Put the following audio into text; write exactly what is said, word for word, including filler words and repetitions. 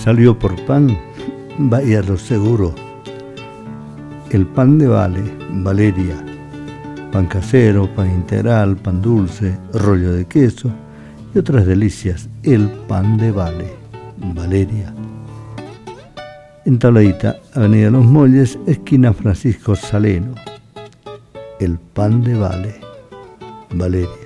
Salió por pan, vaya lo seguro. El pan de Vale, Valeria. Pan casero, pan integral, pan dulce, rollo de queso y otras delicias. El pan de Vale, Valeria. Entabladita, Avenida Los Molles, esquina Francisco Saleno. El pan de Vale, Valeria.